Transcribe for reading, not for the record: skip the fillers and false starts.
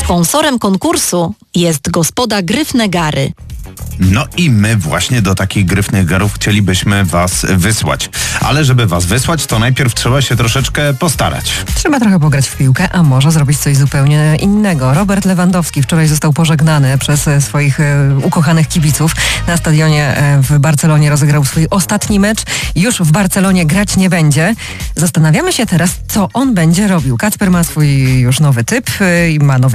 Sponsorem konkursu jest gospoda Gryfne Gary. No i my właśnie do takich Gryfnych Garów chcielibyśmy was wysłać. Ale żeby was wysłać, to najpierw trzeba się troszeczkę postarać. Trzeba trochę pograć w piłkę, a może zrobić coś zupełnie innego. Robert Lewandowski wczoraj został pożegnany przez swoich ukochanych kibiców. Na stadionie w Barcelonie rozegrał swój ostatni mecz. Już w Barcelonie grać nie będzie. Zastanawiamy się teraz, co on będzie robił. Kacper ma swój już nowy typ i ma nowy